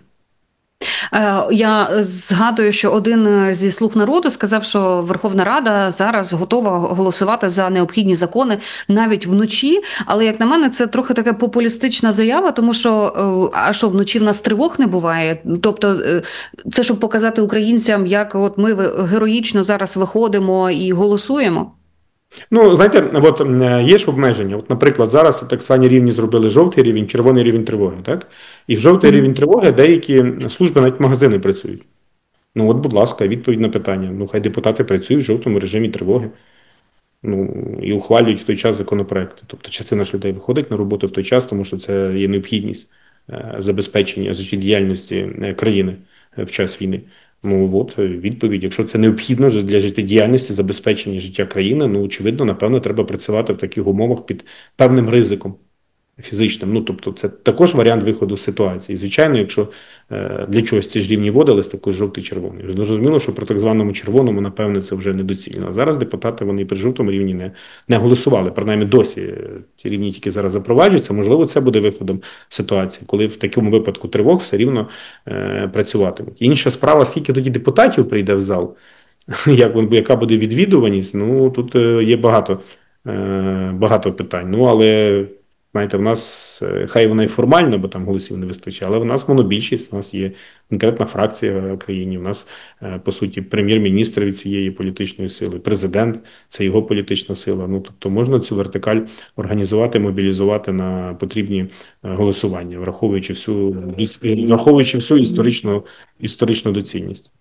Я згадую, що один зі «Слуг народу» сказав, що Верховна Рада зараз готова голосувати за необхідні закони навіть вночі, але, як на мене, це трохи така популістична заява, тому що, а що, вночі в нас тривог не буває? Тобто, це щоб показати українцям, як от ми героїчно зараз виходимо і голосуємо? Ну, знаєте, от є ж обмеження. От, наприклад, зараз так звані рівні зробили жовтий рівень, червоний рівень тривоги, так? І в жовтий mm-hmm. рівень тривоги деякі служби, навіть магазини працюють. Ну, от, будь ласка, відповідь на питання. Ну, хай депутати працюють в жовтому режимі тривоги. Ну, і ухвалюють в той час законопроекти. Тобто, частина ж людей виходить на роботу в той час, тому що це є необхідність забезпечення життєдіяльності країни в час війни. Ну, от відповідь. Якщо це необхідно для життєдіяльності, забезпечення життя країни, ну, очевидно, напевно, треба працювати в таких умовах під певним ризиком фізичним. Ну, тобто, це також варіант виходу з ситуації. Звичайно, якщо е, для чогось ці ж рівні вводились, також жовтий-червоний. Зрозуміло, що при так званому червоному, напевне, це вже недоцільно. А зараз депутати, вони при жовтому рівні не, не голосували. Принаймні досі ці рівні тільки зараз запроваджуються. Можливо, це буде виходом ситуації, коли в такому випадку тривог все рівно е, працюватимуть. Інша справа, скільки тоді депутатів прийде в зал, як, яка буде відвідуваність, ну, тут е, є багато, е, багато питань. Ну, але... Знаєте, в нас, хай вона і формально, бо там голосів не вистачає, але в нас монобільшість, у нас є конкретна фракція в країні, у нас, по суті, прем'єр-міністр від цієї політичної сили, президент – це його політична сила. Ну, тобто можна цю вертикаль організувати, мобілізувати на потрібні голосування, враховуючи всю, враховуючи всю історичну, історичну доцільність.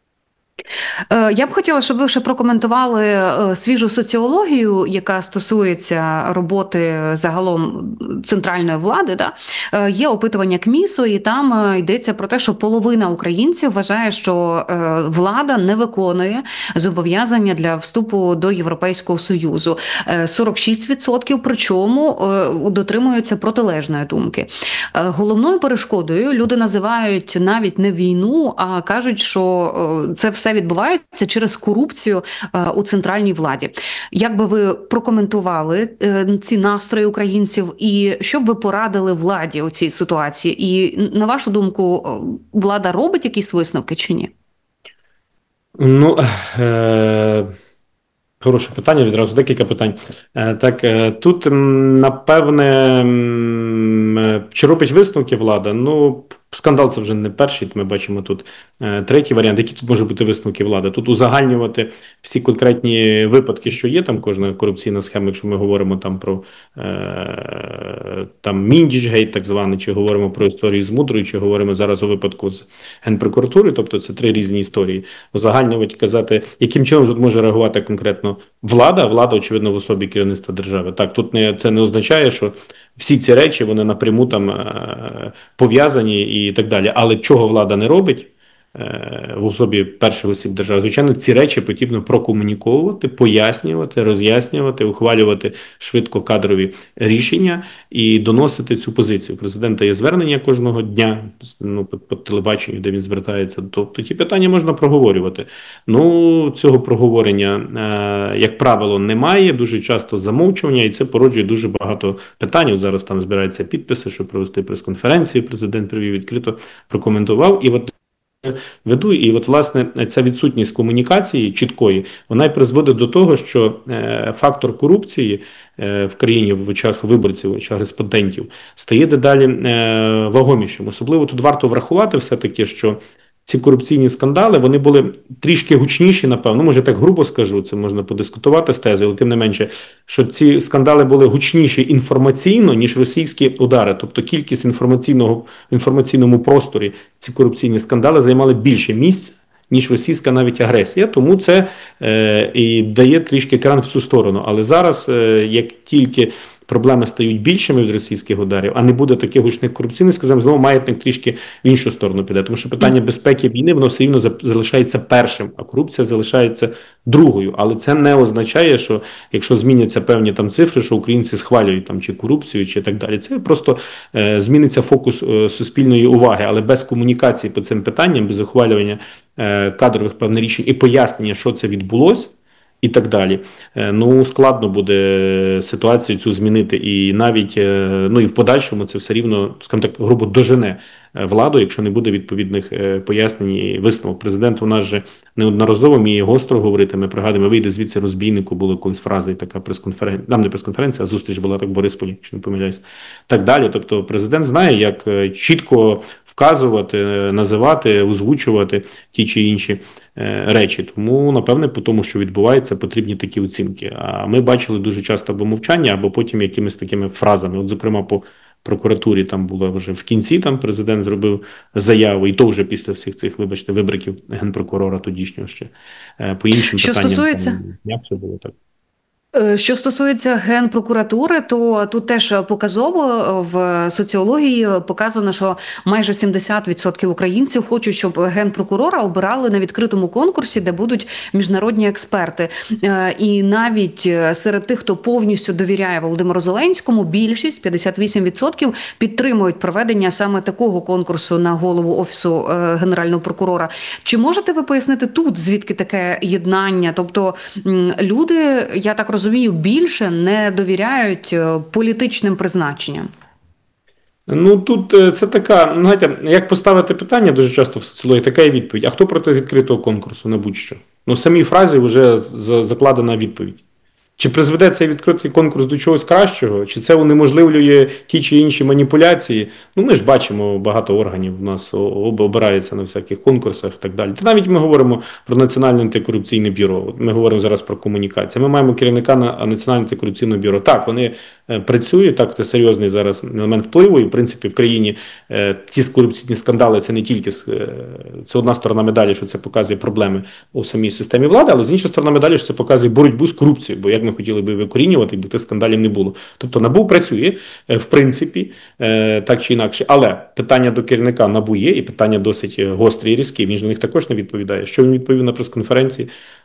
Я б хотіла, щоб ви ще прокоментували свіжу соціологію, яка стосується роботи загалом центральної влади. Да? Є опитування КМІСу, і там йдеться про те, що половина українців вважає, що влада не виконує зобов'язання для вступу до Європейського Союзу. сорок шість відсотків, причому дотримуються протилежної думки. Головною перешкодою люди називають навіть не війну, а кажуть, що це все відбувається через корупцію у центральній владі. Як би ви прокоментували ці настрої українців і що б ви порадили владі у цій ситуації? І, на вашу думку, влада робить якісь висновки чи ні? Ну, е- хороше питання, відразу декілька питань. Е, так, е, тут, напевне, м, чи робить висновки влада? Ну, скандал це вже не перший, ми бачимо тут е, третій варіант. Які тут можуть бути висновки влади? Тут узагальнювати всі конкретні випадки, що є, там кожна корупційна схема, якщо ми говоримо там про е, там Міндічгейт, так званий, чи говоримо про історію з Мудрою, чи говоримо зараз у випадку з Генпрокуратури, тобто це три різні історії. Узагальнювати, казати, яким чином тут може реагувати конкретно влада, влада, очевидно, в особі керівництва держави. Так, тут не, це не означає, що всі ці речі, вони напряму там е, пов'язані і так далі. Але чого влада не робить е, в особі перших осіб держави? Звичайно, ці речі потрібно прокомуніковувати, пояснювати, роз'яснювати, ухвалювати швидко кадрові рішення і доносити цю позицію. Президента є звернення кожного дня, ну, по, по телебаченню, де він звертається. Тобто ті питання можна проговорювати. Ну, цього проговорення, е, як правило, немає, дуже часто замовчування, і це породжує дуже багато питань. От зараз там збираються підписи, щоб провести прес-конференцію, президент привів, відкрито прокоментував. І от веду, і от, власне, ця відсутність комунікації чіткої, вона й призводить до того, що е, фактор корупції е, в країні в очах виборців, в очах респондентів стає дедалі е, вагомішим. Особливо тут варто врахувати все-таки, що ці корупційні скандали, вони були трішки гучніші, напевно, може так грубо скажу, це можна подискутувати з тезою, але тим не менше, що ці скандали були гучніші інформаційно, ніж російські удари. Тобто кількість інформаційного, в інформаційному просторі ці корупційні скандали займали більше місць, ніж російська навіть агресія. Тому це е, і дає трішки кран в цю сторону. Але зараз, е, як тільки проблеми стають більшими від російських ударів, а не буде таких гучних корупційних, скажімо, знову маятник трішки в іншу сторону піде. Тому що питання безпеки війни, воно все рівно залишається першим, а корупція залишається другою. Але це не означає, що якщо зміняться певні там цифри, що українці схвалюють там чи корупцію, чи так далі. Це просто е, зміниться фокус е, суспільної уваги, але без комунікації по цим питанням, без ухвалювання е, кадрових певних рішень і пояснення, що це відбулося, і так далі. Ну, складно буде ситуацію цю змінити. І навіть, ну і в подальшому це все рівно, скажімо так, грубо дожене владу, якщо не буде відповідних пояснень і висновок. Президент у нас же неодноразово вміє гостро говорити. Ми пригадуємо, вийде звідси розбійнику, була колись фраза і така прес-конференція, нам не прес-конференція, а зустріч була так в Борисполі, якщо не помиляюсь. Так далі. Тобто президент знає, як чітко вказувати, називати, озвучувати ті чи інші речі. Тому, напевне, по тому, що відбувається, потрібні такі оцінки. А ми бачили дуже часто або мовчання, або потім якимись такими фразами. От, зокрема, по прокуратурі там було вже в кінці, там президент зробив заяву, і то вже після всіх цих, вибачте, вибриків генпрокурора тодішнього ще. По іншим що питанням, стосується... там, як це було так. Що стосується Генпрокуратури, то тут теж показово в соціології показано, що майже сімдесят відсотків українців хочуть, щоб Генпрокурора обирали на відкритому конкурсі, де будуть міжнародні експерти. І навіть серед тих, хто повністю довіряє Володимиру Зеленському, більшість, п'ятдесят вісім відсотків, підтримують проведення саме такого конкурсу на голову Офісу Генерального прокурора. Чи можете ви пояснити тут, звідки таке єднання? Тобто люди, я так розумію, розумію, більше не довіряють політичним призначенням? Ну, тут це така, знаєте, як поставити питання дуже часто в соціології, така і відповідь. А хто проти відкритого конкурсу на будь-що? Ну, в самій фразі вже закладена відповідь. Чи призведе цей відкритий конкурс до чогось кращого, чи це унеможливлює ті чи інші маніпуляції? Ну, ми ж бачимо, багато органів у нас обираються на всяких конкурсах і так далі. Та навіть ми говоримо про Національне антикорупційне бюро. Ми говоримо зараз про комунікацію. Ми маємо керівника на Національне антикорупційне бюро. Так, вони працюють, так, це серйозний зараз елемент впливу, і в принципі в країні е, ті корупційні скандали, це не тільки, е, це одна сторона медалі, що це показує проблеми у самій системі влади, але з іншої сторони медалі, що це показує боротьбу з корупцією, бо як ми хотіли би викорінювати, якби тих скандалів не було. Тобто НАБУ працює, е, в принципі, е, так чи інакше, але питання до керівника НАБУ є, і питання досить гострі і різкі, він ж на них також не відповідає. Що він відповів на прес-конференції?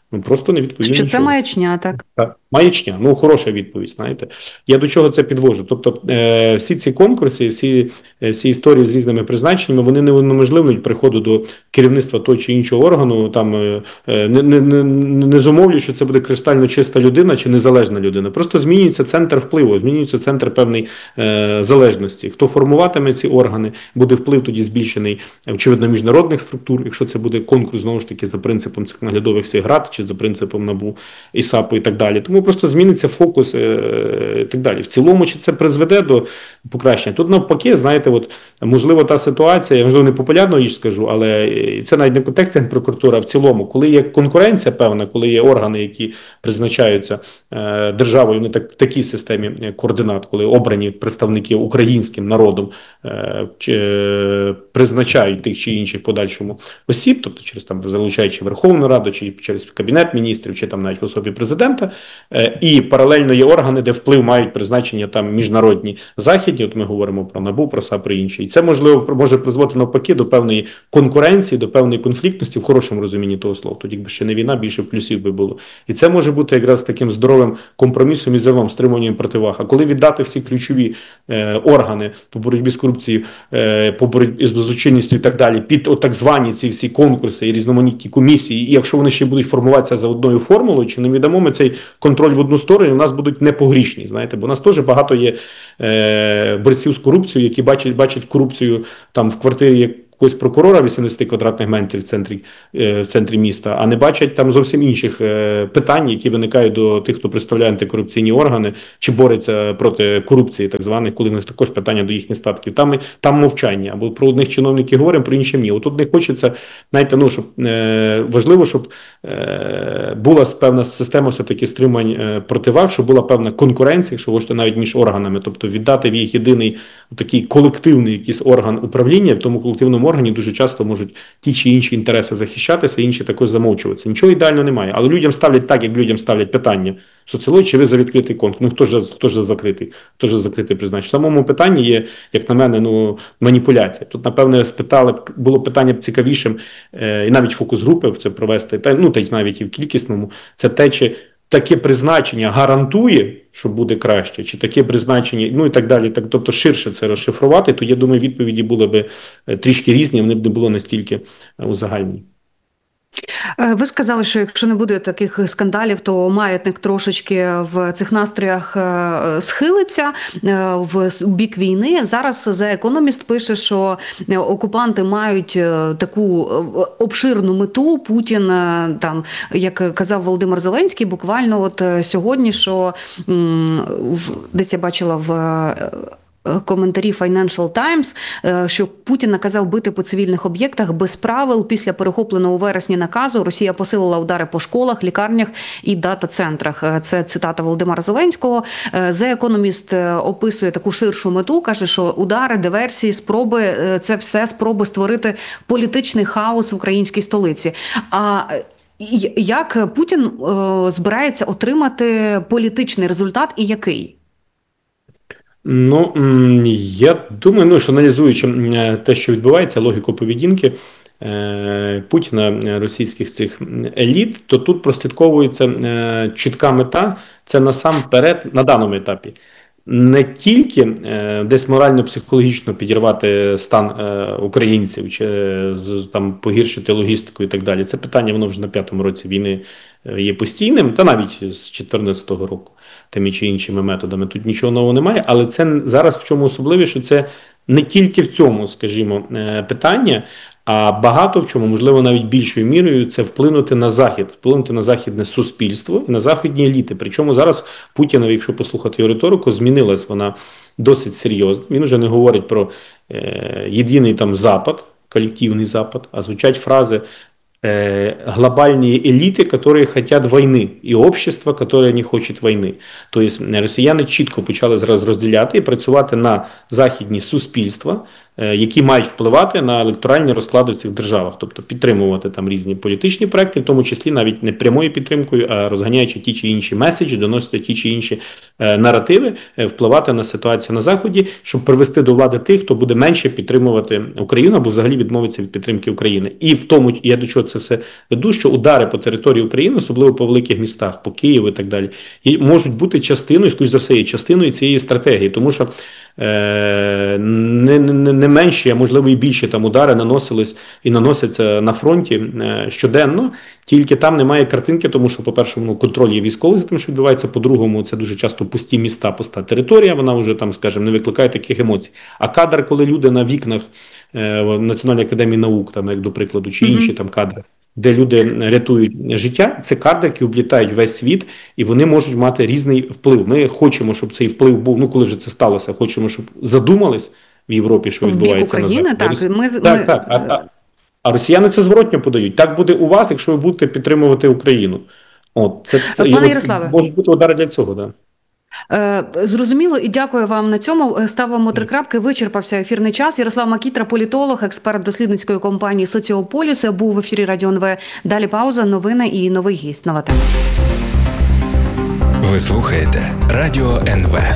Ну, просто не відповів Що нічого. Це маячня, так? Так, маячня, ну хороша відповідь, знаєте. Я до чого це підвожу? Тобто е, всі ці конкурси, всі, е, всі історії з різними призначеннями, вони не унеможливлюють приходу до керівництва того чи іншого органу, там е, не, не, не, не зумовлюють, що це буде кристально чиста людина чи незалежна людина. Просто змінюється центр впливу, змінюється центр певної е, залежності. Хто формуватиме ці органи, буде вплив тоді збільшений, очевидно, міжнародних структур, якщо це буде конкурс, знову ж таки, за принципом цих наглядових всіх рад, чи за принципом НАБУ, ІСАПу і так далі. Тому просто зміниться фокус і так далі. В цілому, чи це призведе до покращення? Тут навпаки, знаєте, от, можливо, та ситуація, я, можливо, не популярну річ скажу, але це навіть не контекст Генпрокуратури, а в цілому, коли є конкуренція певна, коли є органи, які призначаються е, державою, не так, в такій системі координат, коли обрані представники українським народом е, чи, е, призначають тих чи інших подальшому осіб, тобто через там залучаючи Верховну Раду, чи через Кабінет міністрів, чи там навіть в особі президента, і паралельно є органи, де вплив мають призначення там міжнародні західні, от ми говоримо про НАБУ, про САП і інші. І це, можливо, може призводити навпаки до певної конкуренції, до певної конфліктності в хорошому розумінні того слова. Тоді, якби ще не війна, більше плюсів би було. І це може бути якраз таким здоровим компромісом і зерном, стримуванням противаг. А коли віддати всі ключові е, органи по боротьбі з корупцією, е, по боротьбі з злочинністю і так далі, під от так звані ці всі конкурси і різноманітні комісії, і якщо вони ще будуть формуватися за одною формулою, чи не віддамо ми цей контроль в одну сторону, у нас будуть непогрішні, знаєте, бо у нас теж багато є е, борців з корупцією, які бачать, бачать корупцію там в квартирі якогось прокурора вісімдесят квадратних метрів в центрі, е, в центрі міста, а не бачать там зовсім інших е, питань, які виникають до тих, хто представляє антикорупційні органи, чи бореться проти корупції, так званих, коли в них також питання до їхніх статків. Там, там мовчання, або про одних чиновників говоримо, про інших ні. Отут не хочеться, знаєте, ну, щоб, е, важливо, щоб е, була певна система все-таки стримань е, противаг, щоб була певна конкуренція, якщо хочете, навіть між органами, тобто віддати в їх єдиний такий колективний якийсь орган управління, в тому колективному органі дуже часто можуть ті чи інші інтереси захищатися, інші також замовчуватися. Нічого ідеального немає, але людям ставлять так, як людям ставлять питання. Соціологія, чи ви за відкритий конкурс? Ну, хто ж, хто ж за закритий? Хто ж за закритий призначення? В самому питанні є, як на мене, ну, маніпуляція. Тут, напевне, спитали, було питання цікавішим, е, і навіть фокус-групи це провести, та, ну, та й навіть і в кількісному, це те, чи таке призначення гарантує, що буде краще, чи таке призначення, ну і так далі, так, тобто ширше це розшифрувати, то, я думаю, відповіді були б трішки різні, вони б не було настільки узагальнені. Ви сказали, що якщо не буде таких скандалів, то маятник трошечки в цих настроях схилиться в бік війни. Зараз The Economist пише, що окупанти мають таку обширну мету. Путін, там, як казав Володимир Зеленський, буквально от сьогодні, що десь я бачила в коментарі Financial Times, що Путін наказав бити по цивільних об'єктах без правил. Після перехопленого у вересні наказу Росія посилила удари по школах, лікарнях і дата-центрах. Це цитата Володимира Зеленського. The Economist описує таку ширшу мету, каже, що удари, диверсії, спроби – це все спроби створити політичний хаос в українській столиці. А як Путін збирається отримати політичний результат і який? Ну, я думаю, ну, що аналізуючи те, що відбувається, логіку поведінки Путіна, російських цих еліт, то тут прослідковується чітка мета, це насамперед, на даному етапі, не тільки десь морально-психологічно підірвати стан українців, чи там погіршити логістику і так далі. Це питання, воно вже на п'ятому році війни є постійним, та навіть з чотирнадцятого року. Тими чи іншими методами. Тут нічого нового немає, але це зараз в чому особливіше, що це не тільки в цьому, скажімо, питання, а багато в чому, можливо, навіть більшою мірою, це вплинути на Захід, вплинути на західне суспільство і на західні еліти. Причому зараз Путіна, якщо послухати його риторику, змінилась вона досить серйозно. Він вже не говорить про е, єдиний там Запад, колективний Запад, а звучать фрази глобальные элиты, которые хотят війни, і общество, яке не хоче війни. Тобто росіяни чітко почали зараз розділяти і працювати на західні суспільства, які мають впливати на електоральні розклади в цих державах, тобто підтримувати там різні політичні проекти, в тому числі навіть не прямою підтримкою, а розганяючи ті чи інші меседжі, доносити ті чи інші е, наративи, е, впливати на ситуацію на Заході, щоб привести до влади тих, хто буде менше підтримувати Україну або взагалі відмовиться від підтримки України. І в тому, я до чого це все веду, що удари по території України, особливо по великих містах, по Києву і так далі, і можуть бути частиною, скоріш за все, є частиною цієї стратегії, тому що е, не, не, не менші, а можливо і більші там удари наносились і наносяться на фронті е, щоденно, тільки там немає картинки, тому що, по-перше, ну, контроль є військовий за тим, що відбувається, по-другому, це дуже часто пусті міста, пуста територія, вона вже там, скажімо, не викликає таких емоцій. А кадр, коли люди на вікнах е, в Національній академії наук, там, як до прикладу, чи інші там кадри, де люди рятують життя, це кадри, які облітають весь світ, і вони можуть мати різний вплив. Ми хочемо, щоб цей вплив був, ну коли вже це сталося, хочемо, щоб задумались в Європі, що в відбувається бік України, на Заході. так. Ми, так, ми... так. А, а, а росіяни це зворотньо подають. Так буде у вас, якщо ви будете підтримувати Україну. От, це, це, Пане і, Ярославе, можуть бути удари для цього, так. Зрозуміло, і дякую вам на цьому. Ставимо три крапки. Вичерпався ефірний час. Ярослав Макітра, політолог, експерт дослідницької компанії «Соціополіс», був в ефірі Радіо ен ве. Далі пауза, новини і новий гість. Нова тема. Ви слухаєте Радіо ен ве.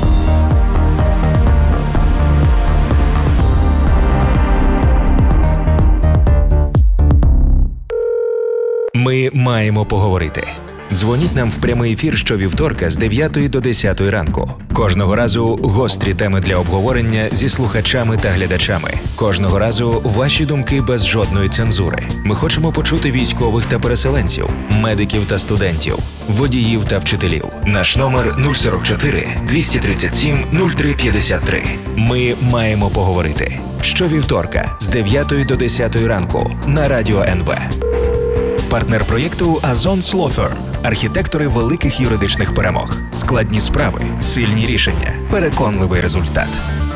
Ми маємо поговорити. Дзвоніть нам в прямий ефір щовівторка з дев'ятої до десятої ранку. Кожного разу гострі теми для обговорення зі слухачами та глядачами. Кожного разу ваші думки без жодної цензури. Ми хочемо почути військових та переселенців, медиків та студентів, водіїв та вчителів. Наш номер нуль сорок чотири двісті тридцять сім нуль три п'ятдесят три. Ми маємо поговорити. Щовівторка з дев'ятої до десятої ранку на Радіо ен ве. Партнер проєкту Азон Law Firm. Архітектори великих юридичних перемог. Складні справи, сильні рішення, переконливий результат.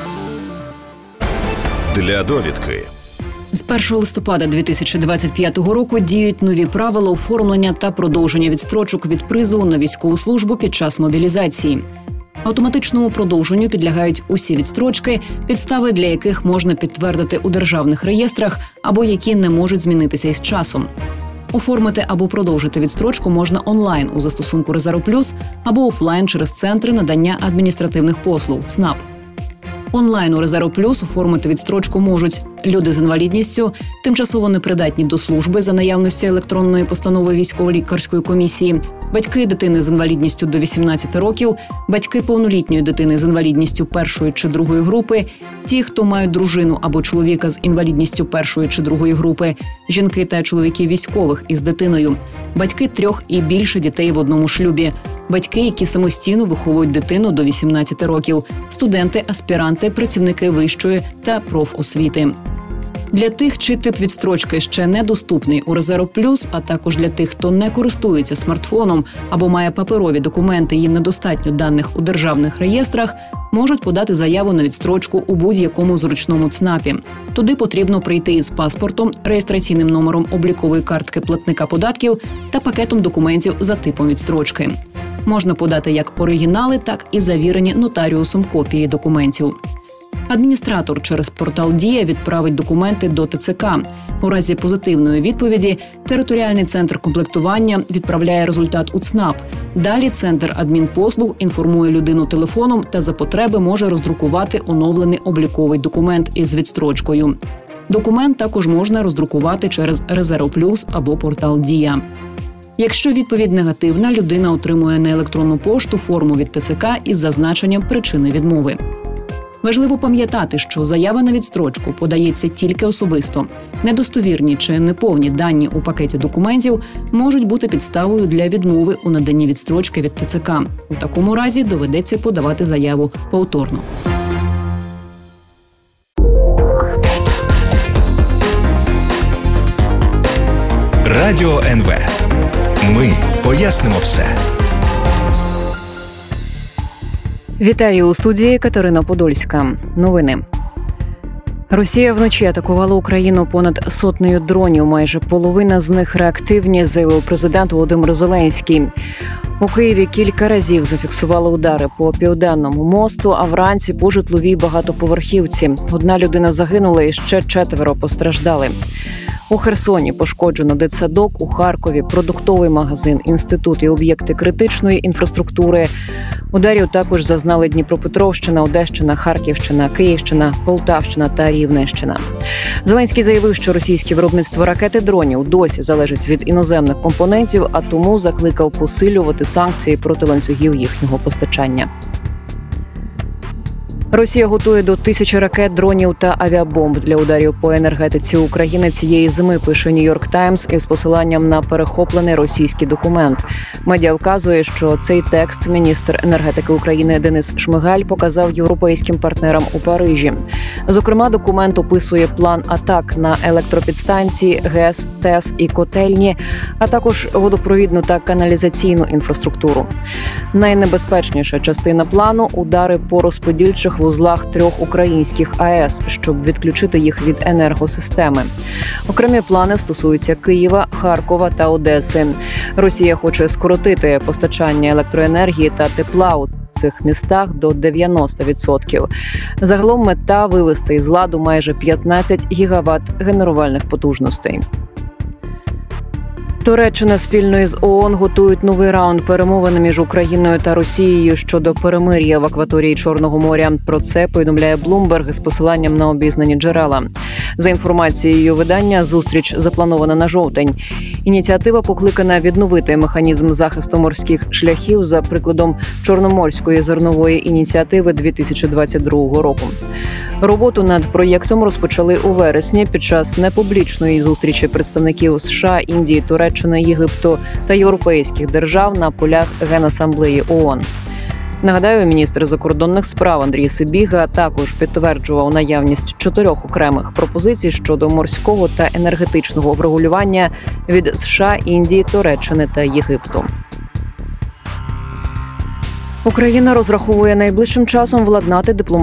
Для довідки. З першого листопада дві тисячі двадцять п'ятого року діють нові правила оформлення та продовження відстрочок від призову на військову службу під час мобілізації. Автоматичному продовженню підлягають усі відстрочки, підстави для яких можна підтвердити у державних реєстрах або які не можуть змінитися із часом. Оформити або продовжити відстрочку можна онлайн у застосунку Резерв Плюс або офлайн через центри надання адміністративних послуг ЦНАП. Онлайн у Резерв Плюс оформити відстрочку можуть люди з інвалідністю, тимчасово непридатні до служби за наявності електронної постанови військово-лікарської комісії, батьки дитини з інвалідністю до вісімнадцяти років, батьки повнолітньої дитини з інвалідністю першої чи другої групи, ті, хто мають дружину або чоловіка з інвалідністю першої чи другої групи, жінки та чоловіки військових із дитиною, батьки трьох і більше дітей в одному шлюбі, батьки, які самостійно виховують дитину до вісімнадцяти років, студенти, аспіранти, працівники вищої та профосвіти. Для тих, чий тип відстрочки ще недоступний у Резерв Плюс, а також для тих, хто не користується смартфоном або має паперові документи і недостатньо даних у державних реєстрах, можуть подати заяву на відстрочку у будь-якому зручному ЦНАПі. Туди потрібно прийти із паспортом, реєстраційним номером облікової картки платника податків та пакетом документів за типом відстрочки. Можна подати як оригінали, так і завірені нотаріусом копії документів. Адміністратор через портал «Дія» відправить документи до те це ка. У разі позитивної відповіді територіальний центр комплектування відправляє результат у ЦНАП. Далі центр адмінпослуг інформує людину телефоном та за потреби може роздрукувати оновлений обліковий документ із відстрочкою. Документ також можна роздрукувати через Резерв Плюс або портал «Дія». Якщо відповідь негативна, людина отримує на електронну пошту форму від те це ка із зазначенням причини відмови. Важливо пам'ятати, що заява на відстрочку подається тільки особисто. Недостовірні чи неповні дані у пакеті документів можуть бути підставою для відмови у наданні відстрочки від те це ка. У такому разі доведеться подавати заяву повторно. Радіо ен ве. Ми пояснимо все. Вітаю у студії Катерина Подольська. Новини. Росія вночі атакувала Україну понад сотнею дронів. Майже половина з них реактивні, заявив президент Володимир Зеленський. У Києві кілька разів зафіксували удари по Південному мосту, а вранці по житловій багатоповерхівці. Одна людина загинула і ще четверо постраждали. У Херсоні пошкоджено дитсадок, у Харкові продуктовий магазин, інститут і об'єкти критичної інфраструктури. Ударів також зазнали Дніпропетровщина, Одещина, Харківщина, Київщина, Полтавщина та Рівненщина. Зеленський заявив, що російське виробництво ракет і дронів досі залежить від іноземних компонентів, а тому закликав посилювати санкції проти ланцюгів їхнього постачання. Росія готує до тисячі ракет, дронів та авіабомб для ударів по енергетиці України цієї зими, пише Нью-Йорк Таймс із посиланням на перехоплений російський документ. Медіа вказує, що цей текст міністр енергетики України Денис Шмигаль показав європейським партнерам у Парижі. Зокрема, документ описує план атак на електропідстанції, ГЕС, ТЕС і котельні, а також водопровідну та каналізаційну інфраструктуру. Найнебезпечніша частина плану – удари по розподільчих в узлах трьох українських АЕС, щоб відключити їх від енергосистеми. Окремі плани стосуються Києва, Харкова та Одеси. Росія хоче скоротити постачання електроенергії та тепла у цих містах до дев'яносто відсотків. Загалом мета – вивести із ладу майже п'ятнадцять гігават генерувальних потужностей. Туреччина спільно із ООН готують новий раунд перемовин між Україною та Росією щодо перемир'я в акваторії Чорного моря. Про це повідомляє Bloomberg з посиланням на обізнані джерела. За інформацією видання, зустріч запланована на жовтень. Ініціатива покликана відновити механізм захисту морських шляхів за прикладом Чорноморської зернової ініціативи дві тисячі двадцять другого року. Роботу над проєктом розпочали у вересні під час непублічної зустрічі представників США, Індії, Туреччини, Єгипту та європейських держав на полях Генасамблеї ООН. Нагадаю, міністр закордонних справ Андрій Сибіга також підтверджував наявність чотирьох окремих пропозицій щодо морського та енергетичного врегулювання від США, Індії, Туреччини та Єгипту. Україна розраховує найближчим часом владнати дипломатичні